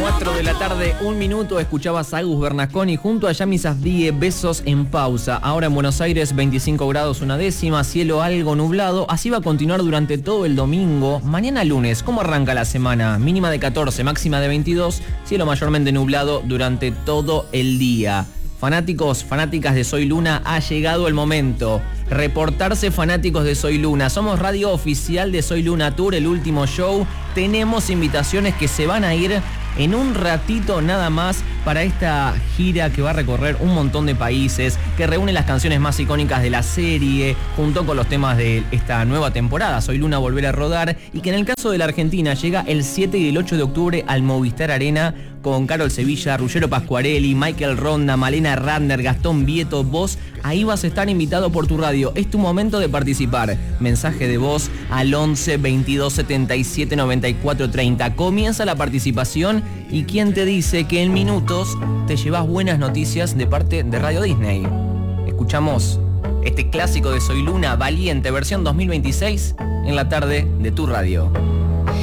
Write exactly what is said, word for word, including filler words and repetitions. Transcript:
cuatro de la tarde, un minuto, escuchabas a Agus Bernasconi junto a Yami Safdie, Besos en Pausa. Ahora en Buenos Aires, veinticinco grados una décima, cielo algo nublado. Así va a continuar durante todo el domingo. Mañana lunes, ¿cómo arranca la semana? Mínima de catorce, máxima de veintidós, cielo mayormente nublado durante todo el día. Fanáticos, fanáticas de Soy Luna, ha llegado el momento. Reportarse fanáticos de Soy Luna. Somos radio oficial de Soy Luna Tour, el último show. Tenemos invitaciones que se van a ir en un ratito nada más para esta gira que va a recorrer un montón de países, que reúne las canciones más icónicas de la serie, junto con los temas de esta nueva temporada, Soy Luna Volver a Rodar, y que en el caso de la Argentina llega el siete y el ocho de octubre al Movistar Arena con Carol Sevilla, Ruggero Pascuarelli, Michael Ronda, Malena Radner, Gastón Vieto. Vos ahí vas a estar invitado por tu radio. Es tu momento de participar. Mensaje de voz al once veintidós setenta y siete noventa y cuatro treinta. Comienza la participación y quién te dice que en minutos te llevas buenas noticias de parte de Radio Disney. Escuchamos este clásico de Soy Luna, Valiente, versión dos mil veintiséis, en la tarde de tu radio.